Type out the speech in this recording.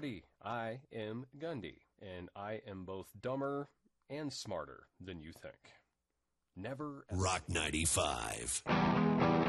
Marty. I am Gundy, and I am both dumber and smarter than you think. Never ever. Rock 95.